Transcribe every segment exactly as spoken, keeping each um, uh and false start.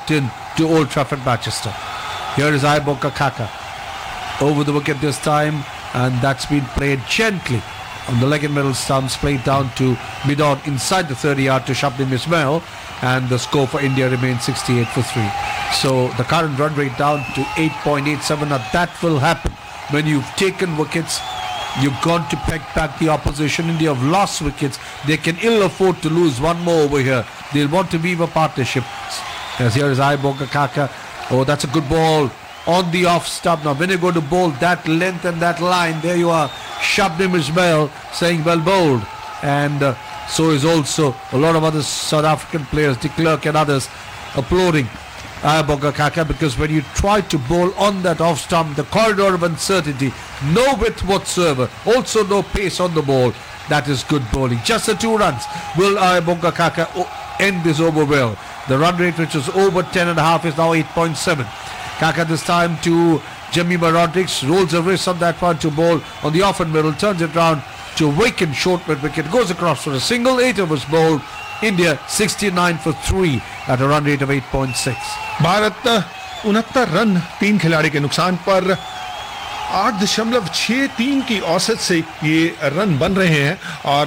walked in to Old Trafford, Manchester. Here is Iboka Kaka over the wicket this time, and that's been played gently on the leg and middle stumps, played down to mid-on inside the thirty yard to Shabnim Ismail, and the score for India remains sixty-eight for three. So the current run rate down to eight point eight seven. Now that will happen when you've taken wickets. You've gone to peg back the opposition. India have lost wickets. They can ill afford to lose one more over here. They'll want to weave a partnership. As here is Iboka Kaka. Oh, that's a good ball on the off stump. Now when you go to bowl that length and that line, there you are, Shabnim Ismail saying well bowled. And uh, so is also a lot of other South African players, De Klerk and others, applauding Iboka Kaka, because when you try to bowl on that off stump, the corridor of uncertainty, no width whatsoever, also no pace on the ball, that is good bowling. Just the two runs will Iboka Kaka end this over well. The run rate, which was over ten and a half, is now eight point seven. Kaka this time to Jemima Rodrigues, rolls a wrist on that one to bowl on the off and middle, turns it round to Waken short mid wicket, goes across for a single, eight overs bowled. India sixty-nine for three at a run rate of eight point six. Bharat उनहत्तर run तीन खिलाड़ी के नुकसान पर आठ दशमलव छह तीन की औसत से ये रन बन रहे हैं। और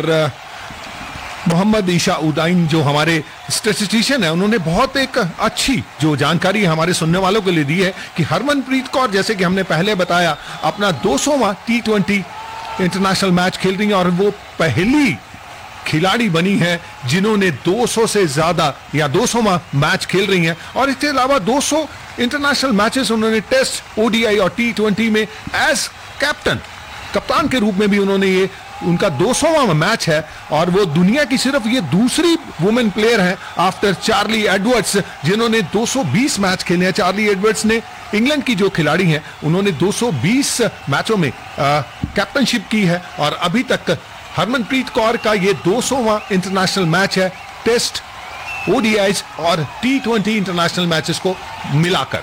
मोहम्मद ईशा उदाइन जो हमारे स्टैटिस्टिशियन है, उन्होंने बहुत एक अच्छी जो जानकारी हमारे सुनने वालों के लिए दी है कि हरमनप्रीत कौर, जैसे कि हमने पहले बताया, अपना दो सौवां टी ट्वेंटी इंटरनेशनल मैच खेल रही है और वो पहली खिलाड़ी बनी है जिन्होंने दो सौ से ज्यादा या दो सौवां मैच खेल रही हैं। और इसके अलावा दो सौ इंटरनेशनल मैचेस उन्होंने टेस्ट, ओडीआई और टी ट्वेंटी में एज कैप्टन, कप्तान के रूप में भी उन्होंने, ये उनका दो सौवां मैच है। और वो दुनिया की सिर्फ ये दूसरी वुमेन प्लेयर हैं आफ्टर चार्ली एडवर्ड्स जिन्होंने दो सौ बीस मैच खेले हैं। चार्ली एडवर्ड्स ने, इंग्लैंड की जो खिलाड़ी हैं, उन्होंने दो सौ बीस मैचों में कैप्टनशिप की है। और अभी तक हरमनप्रीत कौर का ये दो सौवां इंटरनेशनल मैच है, टेस्ट, ओडीआईज और टी ट्वेंटी इंटरनेशनल मैचेस को मिलाकर।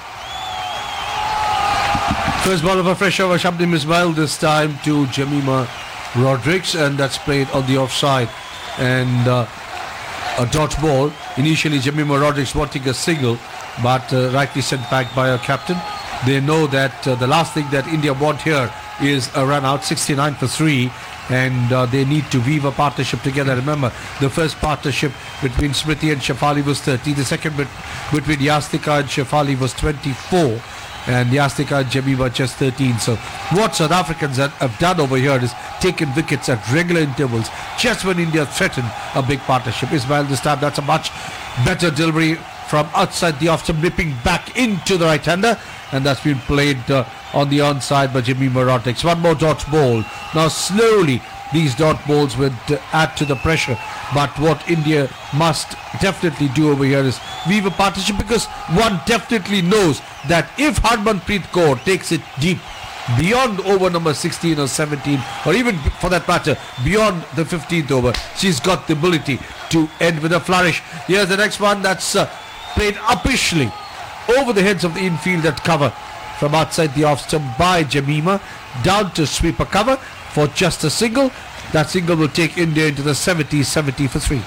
First ball of a fresh over, Shabnim Ismail this time to Jemima Rodrigues, and that's played on the offside. And uh, a dot ball. Initially Jemima Rodrigues wanting a single, but uh, rightly sent back by her captain. They know that uh, the last thing that India want here is a run out, sixty-nine for three. And uh, they need to weave a partnership together. Remember, the first partnership between Smriti and Shefali was thirty. The second bit between Yastika and Shefali was twenty-four. And Yastika and Jemima just thirteen. So what South Africans have done over here is taken wickets at regular intervals just when India threatened a big partnership. Ismail this time, that's a much better delivery from outside the off stump, nipping back into the right-hander. And that's been played uh, on the onside by Jemima Rodrigues. One more dot ball. Now slowly these dot balls would uh, add to the pressure. But what India must definitely do over here is weave a partnership, because one definitely knows that if Harmanpreet Kaur takes it deep beyond over number sixteen or seventeen, or even for that matter beyond the fifteenth over, she's got the ability to end with a flourish. Here's the next one that's uh, played uppishly over the heads of the infield at cover from outside the off stump by Jemima, down to sweeper cover for just a single. That single will take India into the seventies, seventy for three.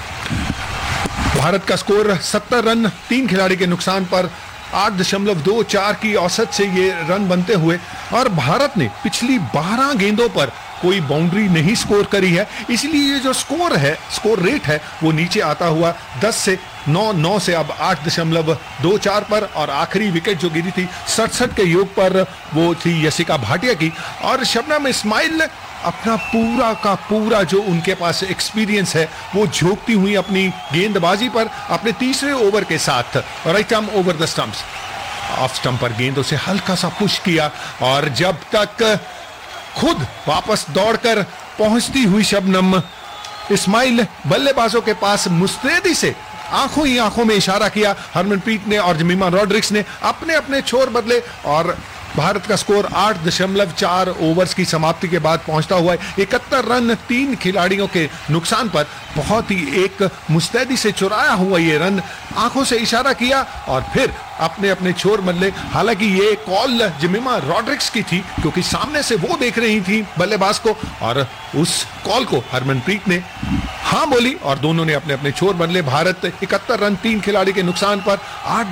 Bharat का score सत्तर run तीन खिलाड़ी के नुकसान पर आठ दशमलव दो चार की औसत से ये रन बनते हुए। और भारत ने पिछली बारह गेंदों पर कोई बाउंड्री नहीं स्कोर करी है, इसलिए ये जो स्कोर है, स्कोर रेट है, वो नीचे आता हुआ दस से नौ, नौ से अब आठ दशमलव दो चार पर। और आखिरी विकेट जो गिरी थी सड़सठ के योग पर, वो थी यशिका भाटिया की। और शबनम इस्माइल अपना पूरा का पूरा जो उनके पास एक्सपीरियंस है वो झोंकती हुई अपनी गेंदबाजी पर अपने तीसरे ओवर के साथ right arm over the stumps, off stump पर गेंदों से हल्का सा पुश किया। और जब तक खुद वापस दौड़कर पहुंचती हुई शबनम इस्माइल बल्लेबाजों के पास मुस्तैदी से आंखों ही आंखों में इशारा किया, हरमनप्रीत ने और जमीमा रॉड्रिक्स ने अपने अपने छोर बदले। और भारत का स्कोर आठ दशमलव चार ओवर्स की समाप्ति के बाद पहुंचता हुआ इकहत्तर रन तीन खिलाड़ियों के नुकसान पर। बहुत ही एक मुस्तैदी से चुराया हुआ ये रन, आंखों से इशारा किया और फिर अपने अपने छोर बदले। हालांकि ये कॉल जमीमा रॉड्रिक्स की थी क्योंकि सामने से वो देख रही थी बल्लेबाज को, और उस कॉल को हरमनप्रीत ने हाँ बोली और दोनों ने अपने अपने छोर बदले। भारत इकहत्तर रन तीन खिलाड़ी के नुकसान पर आठ